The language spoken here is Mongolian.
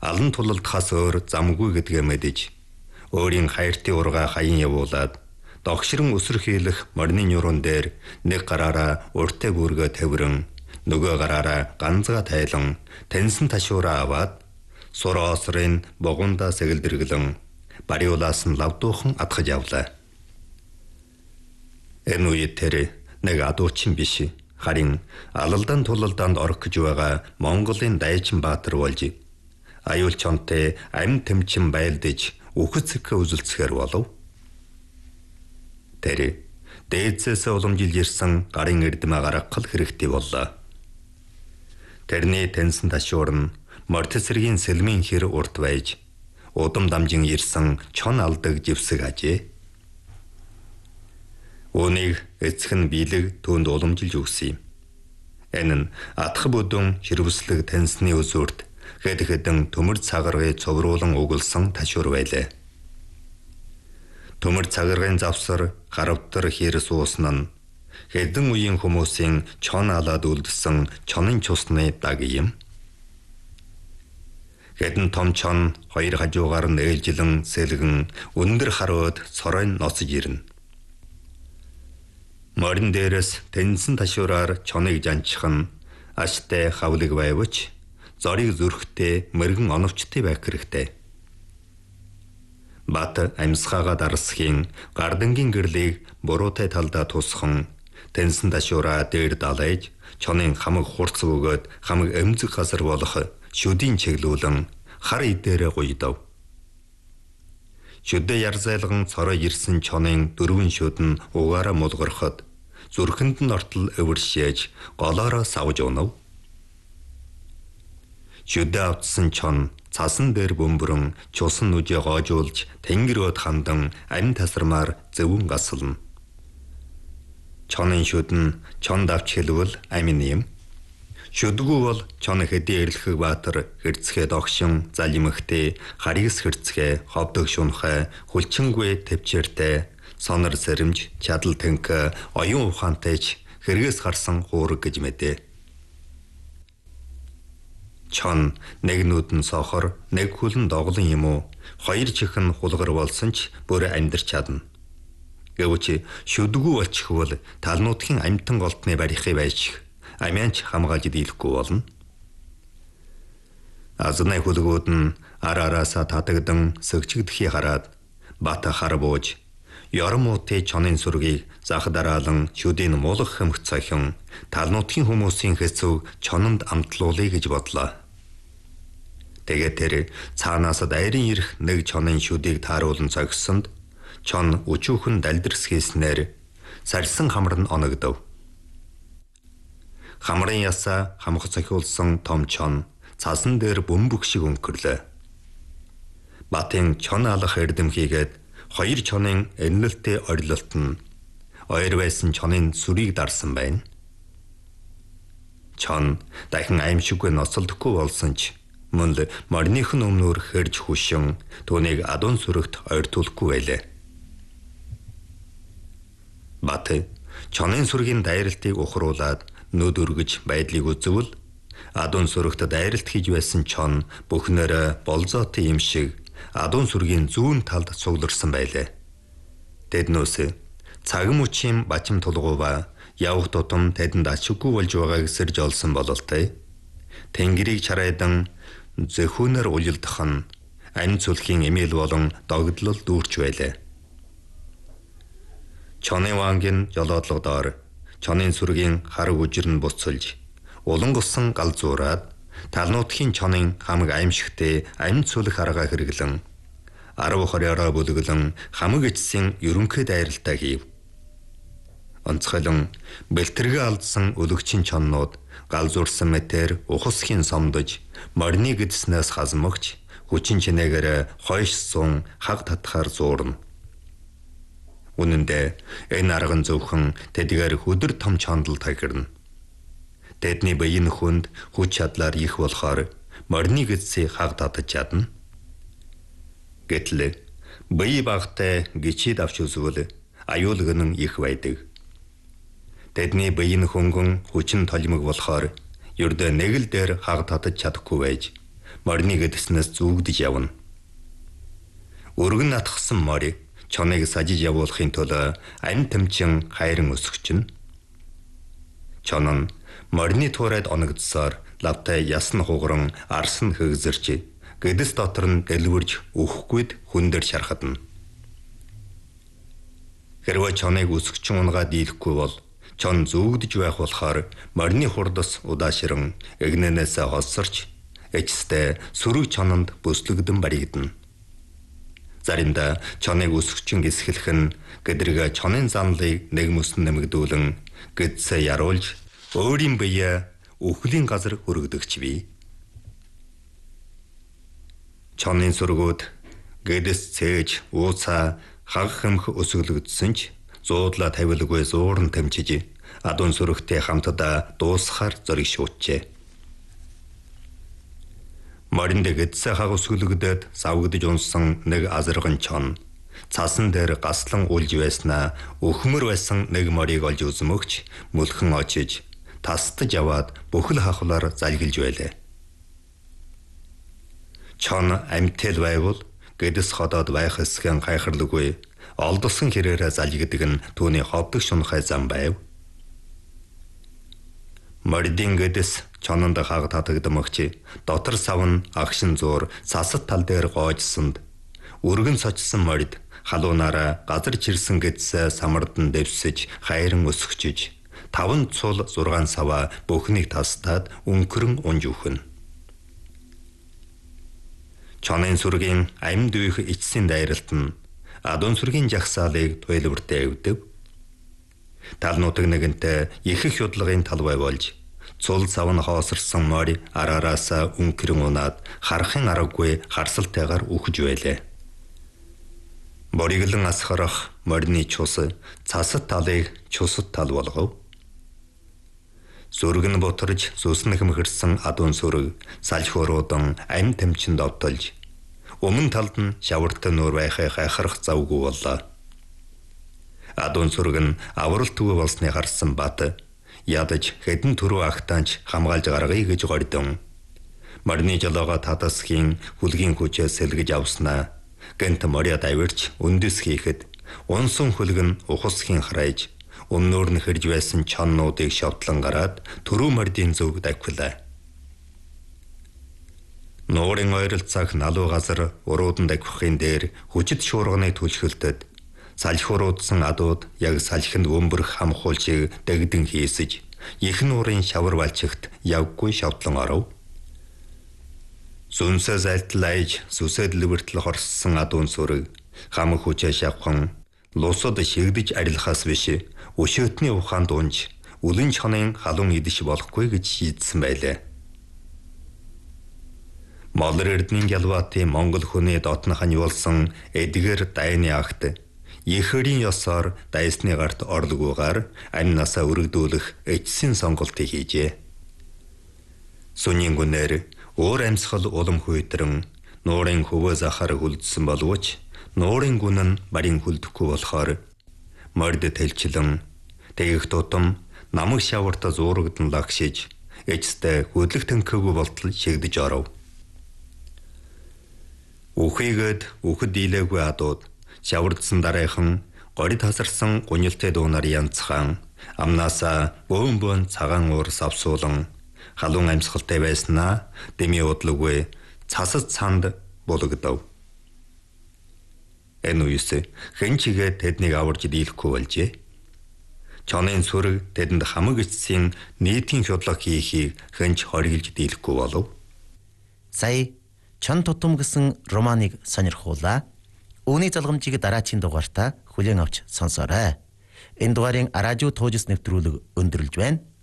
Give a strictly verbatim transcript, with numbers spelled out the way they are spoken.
алан тулалдахаас өөр замгүй гэдгээ мэдэж өөрийн хайртын ургаа хаян явуулаад догшрон өсөрхийлэх морины нюрун дээр нэг гараараа уртаа бүргөө тавиран нөгөө гараараа ганцгаа тайлан таньсан ташуураа аваад сур осрын богундаа сэгэлдэргэлэн бариулаас нь лавдуухан атгаж явлаа. Энэ үед тэр нэг адуучин биш харин алалдан тулалдаанд орох гэж байгаа Монголын Дайчин Баатар болж аюул чонтой амь тэмчин байлдаж үхцэхэ үзэлцэхэр болов. Тэр дээдсээс уламжилж ирсэн гарын эрдэмэ гаргахал хэрэгтэй боллоо. Тэрний тэнсэн ташуур нь мортесэргийн сэлмийн хэр урт байж удам дамжин ирсэн чон алдаг живсэг ажээ. Үүнийг эцэг нь биелэг түүнд уламжилж өгсөн юм. Энэ нь атх бүдүүн хэрвслэг тэнсний үзүүрт хэд хэдэн төмөр цагаргыг цовруулан угалсан ташуур байлаа. Төмөр цагаргын завсар гаравтар хэрс уусна нь хэдэн үеийн хүмүүсийн чон алаад үлдсэн чонын чусны даг юм. Хэдэн том чон хоёр хажуугаар нь ээлжилэн сэлгэн өндөр харууд цоройн ноцож ирнэ. Морин дээрээс тэнсэн ташуураар чоныг жанчих нь аштай хавлыг байвч зориг зүрхтэй мэрэгэн оновчтой байх хэрэгтэй. Бат амьсгаагаа дарсхийн гардангийн гэрлийг буруутай талдаа тусхан тэнсэн ташуураа дээр далайж чонын хамаг хурц бөгөөд хамаг эмзэг газар болох шүдийн чиглүүлэн хар идээрээ гуйдав. Шүдэ ярзайлган цорой ирсэн чонын дөрвөн шүд нь угаараа мулгархад зүрхэнд нь ортол өвөршээж голоороо савж унав. Шүдэ автсан чон цасан дээр бөмбөрөн чусан нүжээ гоожуулж тэнгэрөөд хандан амь тасармаар зөвөн гаслана. Чонын шүд нь чонд авч хэлвэл амин юм. Шүдгүү бол чон хэдий эрлэхэг баатар хэрцгээ догшин залимхтэй харигс хэрцгээ ховдог шунхай хүлчингүй төвчээртэй сонор сэрэмж чадал тэнк оюун ухаантайч хэрэгээс гарсан хуураг гэж мэдээ. Чон нэг нүдэн сохор нэг хүлэн доглон юм уу хоёр чихэн хулгар болсон ч бүр амьдарч чадна. Гэвч шүдгүү болчихвол талнуудын амьтан голтны барихыг байж амианч хамгаалж дийлэхгүй болно. Азны хөлгүүд нь ар араасаа татагдан сөгчигдэхий хараад бата хар бууж ёром уутай чонын сүргийг зах дараалан шүдийн муулах хэмх цахин талнуудын хүмүүсийн хэцүү чононд амтлуулъя гэж бодлоо. Тэгээд тэр цаанаас дайрын ирэх нэг чонын шүдийг тааруулан зогссонд чон өчүүхэн далдэрсхийснээр сарсан хамар нь оногдов. Хамрын ясаа хамх цохиулсан том чон цасан дээр бөмбөг шиг өнгөрлөө. Батын чон алах эрдэм хийгээд хоёр чонын энэлтэй орилолт нь ойр байсан чонын сүрийг дарсан байна. Чон дахин аимшиггүй ноцолдохгүй болсон ч мөн л морныхын өмнөр хэрж хүшин түүнийг адуун сүрэгт ойртуулахгүй байлаа. Бат чонын сүргийн дайралтыг ухруулад нүд өргөж байдлыг үзвэл адуун сүрэгт дайралт хийж байсан чон бүхнээрээ болзоотой юм шиг адуун сүргийн зүүн талд цугларсан байлаа. Тэднөөс цаг мөчийн бачим тулгууба явх тутам тэдэнд ачиггүй болж байгааг сэрж олсон бололтой. Тэнгэрийг чарайдан зөхөөнөр улилдах нь амь цүлхийн эмээл болон догдлол дүүрч байлаа. Чоны вангийн жолоодлогодоор чонын сүргийн хараг үжир нь буцалж улан гусан гал зуураад талнуудхийн чонын хамаг аимшигтэй амь цүлх аргаа хэрэглэн арав хорёороо бүлэглэн хамаг эцсийн ерөнхий дайралтаа хийв. Онцгойлон бэлтэргээ алдсан өлөгчин чоннууд гал зурсан мэтэр ухасхийн сомдож морины гэдснээс хазмагч хүчин чинээгээр хойш сун хаг татхаар зуурна. Үнэн дээр энэ арган зөвхөн тэдгээр хөдөр том чондол тахирна. Тэдний биеийн хүнд хүч чадлаар их болохоор морины гэдсийг хаг татаж чадна. Гэтэл бие багтай гिचид авч үзвэл аюулг нь их байдаг. Тэдний биеийн хөнгөн хүчин толимог болохоор ердөө нэг л дээр хаг татаж чадахгүй байж морины гэдэснээс зүгдэж явна. Өргөн натгсан морь чоныг сажиж явуулахын тулд амь тамчин хайран өсгөчнө. Чон нь морины туурайд оногдсоор лавтай ясн хугаран арс нь хэгзэрч гэдэс дотор нь дэлгүрж өөхгүйд хүн дээр шархадна. Хэрвээ чоныг өсгөчн унгаа дийлэхгүй бол чон зүгдэж байх болохоор морины хурдас удаашран эгнэнээс холсорч эцэстээ сүрэг чононд бүслэгдэн баригдана. Заримдаа чоныг өсгөчн гисгэлэх нь гэдрэг чонын занлыг нэг мөсөн нэмэгдүүлэн гэдсээ яруулж өөрийн бие өхлийн газар өргөдөгч бий. Чонын сүргүүд гэдэс цээж ууцаа хагах хэмх өсөглөгдсөн ч зуудлаа тавилгүй зуурн тамчиж адуун сүрэгтэй хамтдаа дуусахаар зориг шууджээ. Моринд гэдсээ хаг өсөглөгдөд савгдж унсан нэг азарган чон цасан дээр гаслан үлж байснаа өхмөр байсан нэг морийг олж үзмөгч мөлхөн очиж тастаж аваад бүхэл хахлаар залгилж байлаа. Чон амьтэл байвал гэдэс ходоод байх эсгэн гайхарлгүй олдсон хэрээрээ залгидаг нь түүний ховдөг шунхай зам байв. Моридын гэдэс чононд хаг татагдмагч дотор савн агшин зуур сасад тал дээр гоожсонд өргөн сочсон морид халуунаараа газар чирсэн гэдсээ самардан дэвсэж хайран өсгчиж таван цул зургаан саваа бүхнийг тастаад өнгөрөн унж үхэн. Чонын сүргийн амьд үех эцсийн дайралт нь адуун сүргийн жагсаалыг туйлбартай өвдөв. Тал нутаг нэгэнтэй их их юдлагын талбай болж цул савн хоосорсон морь араараасаа өнгөрөн унаад харахын аргагүй харсалтайгаар үхэж байлаа. Бориглон асхарах морины чус цасад талыг чусад тал болгов. Сүргэн боторж зүснэх мөхөрсөн адуун сүрэг салхиуруудан амь тамчинд довтолж өмнө талд нь шавартай нуур байхыг хайхарах завгүй боллоо. Адуун сүрэг нь авралтгүй болсны харсан бат ядаж хэдэн түрүү агтаанч хамгаалж гаргая гэж гордон. Морины жолоогоо татасхийн хүлгийн хүчээ сэлгэж авснаа гэнт моря давирч үндэс хийхэд унсан хүлгэн ухасхийн харайж өмнөөр нь хэрж байсан чоннуудыг шавтлан гараад түрүү мордын зөв давхилаа. Нуурын ойролцоох налуу газар уруудан давхихын дээр хүчит шуурганы түлхэлтэд салхиуруудсан адууд яг салхинд өмбөрх хамхуулчийг дэгдэн хийсэж их нуурын шавар балчигт явгүй шавтлан оров. Сүнсээ зайлтал аяж сүсэд лүвэртэл хорссон адуун сүрэг хам хүчээ шавхан лусад шигдэж арилхаас биш өшөөтний ухаанд унж үлэн чонын халуун идэш болохгүй гэж шийдсэн байлаа. Молор эрдмийн Гялбаатын Монгол хүний дотнохань болсон эдгээр дайны агт ихэрийн ёсоор дайсны гарт орлогуугаар амнасаа өргөдүүлэх эцсийн сонголтыг хийжээ. Сүнийн гүнээр өөр амьсгал улам хүйтрэн нуурын хөвөө захаар хүлдсэн боловч нуурын гүн нь барин хүлдэхгүй болохоор морд тэлчлэн тэгэх тутам намаг шаварта зуурагдан лагшиж эцтэй хөдлөх тэнхээгүй болтол шигдэж оров. Үхийгэд үхэд дийлээгүй адууд шавардсан дараахан горид тасарсан гунилтэй дуунаар янцхан амнаасаа бөөн бөөн цагаан уур савсуулан халуун амьсгалтай байснаа дэмий удлаггүй цасад цанд булагдав. Энэ үеэс хэн чигээ тэднийг аварж дийлэхгүй болжээ. Чонын сүрэг тэдэнд хамаг эцсийн нийтийн хөдлөх хийхийг хэнч хоригилж дийлэхгүй болов. Сая чон тутам гэсэн романыг сонирхуулаа. Үүний залгамжийг дараачийн дугаартаа хүлээн авч сонсоорой. Энэ дугаарын радио туужис нэвтрүүлэг өндөрлж байна.